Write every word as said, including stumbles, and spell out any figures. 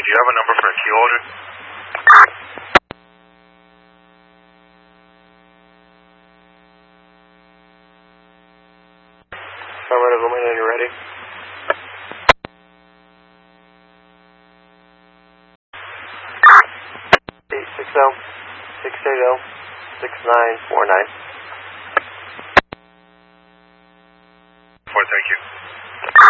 Do you have a number for a key holder? Affirmative, let me know when you're ready. eight six zero, six eight zero, six nine four nine. Four, thank you.